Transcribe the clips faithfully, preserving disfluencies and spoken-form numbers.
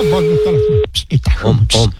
bota no telefone. Eita, Om, om.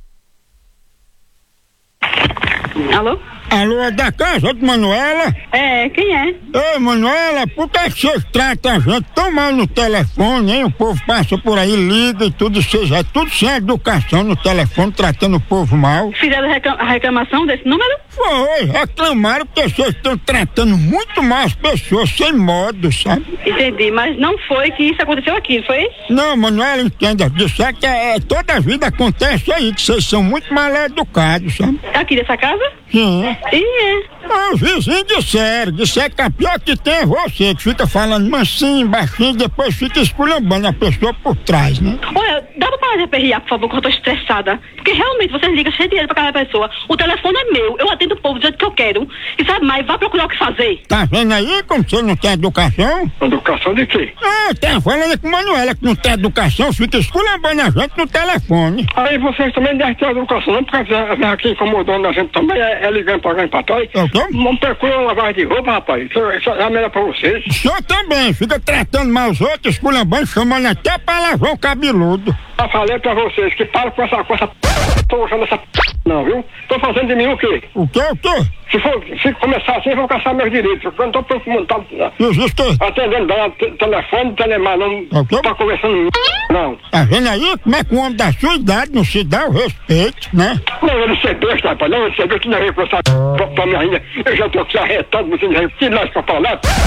Alô? Alô, é da casa de Manuela? É, quem é? Ei, Manuela, por que que vocês tratam a gente tão mal no telefone, hein? O povo passa por aí, liga e tudo, vocês é tudo sem educação no telefone, tratando o povo mal. Fizeram reclam- a reclamação desse número? Foi, reclamaram porque vocês estão tratando muito mal as pessoas, sem modo, sabe? Entendi, mas não foi que isso aconteceu aqui, foi isso? Não, Manuela, entenda, disser que é, é, toda a vida acontece aí, que vocês são muito mal educados, sabe? Aqui dessa casa? Sim. Ih, é. Ah, os vizinhos disseram, disseram que a pior que tem é você, que fica falando mansinho, baixinho, depois fica esculhambando a pessoa por trás, né? Olha, dá pra parar de aperrear, por favor, que eu tô estressada. Porque realmente vocês ligam cheio de dinheiro pra cada pessoa. O telefone é meu, eu atendo o povo do jeito que eu quero. E sabe mais, vá procurar o que fazer. Tá vendo aí como você não tem educação? Educação de quê? Ah, tá falando com Manuela que não tem educação, fica esculhambando a gente no telefone. Aí vocês também devem ter educação, não, porque vem aqui incomodando a gente também, é, é ligando pra cá e pra trás. É o quê? Vamos procurar uma lavagem de roupa, rapaz. Isso, isso é melhor pra vocês. O senhor também fica tratando mal os outros, esculhambando, chamando até palavrão cabeludo. Já falei pra vocês que para com essa coisa. Tô usando essa não, viu? Tô fazendo de mim o quê? O quê, o quê? Se for, se começar assim, vão caçar meus direitos. Eu não tô preocupando, tá, Existe? atendendo dando te, telefone, telemar, não Ok. tá conversando, não. Tá vendo aí como é que um homem da sua idade não se dá o respeito, né? Não, ele ser besta, rapaz, não, ele ser besta, não é com essa p pra minha ainda. Eu já tô aqui arretado, você não vai tirar isso pra falar.